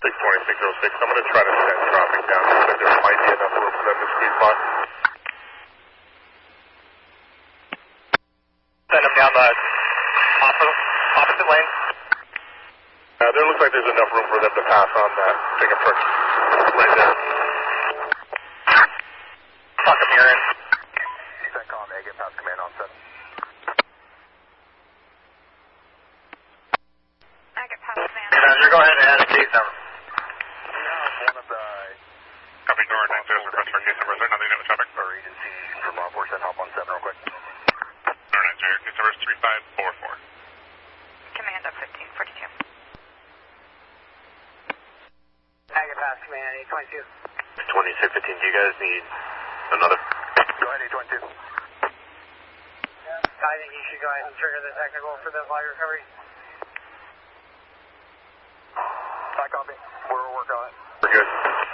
62606. I'm going to try to send traffic down. Looks like there might be enough room for them to squeeze by. Send them down the opposite lane. There looks like there's enough room for them to pass on that big approach right there. Fuck them, you're in. CENTCOM, get past command on set. I get past command. You're go ahead and add a case number. One of the... Copy, door 90, request for case number. Is there nothing new with traffic? Or agency from law enforcement, hop on 7 real quick. Door 90, case number is 3544. Command up 1542. I get past command 822. 2615, do you guys need another? Go ahead, 822. I think you should go ahead and trigger the technical for the flight recovery. I copy. We're working on it. We're good.